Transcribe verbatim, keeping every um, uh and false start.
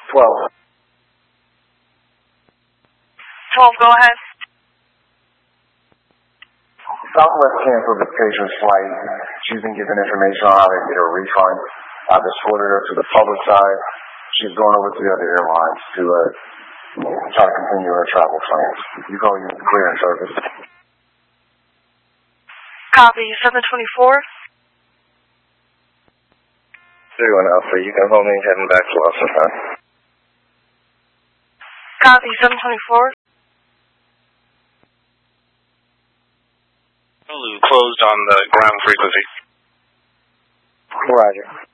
twelve. twelve, go ahead. Southwest canceled the patient's flight. She's been given information on how to get a refund. I've escorted her to the public side. She's going over to the other airlines to uh, try to continue her travel plans. You go use the clearance service. Copy, seven twenty-four. three one Alpha, you can hold me heading back to Austin, huh? Copy, seven twenty-four. Closed on the ground frequency. Roger.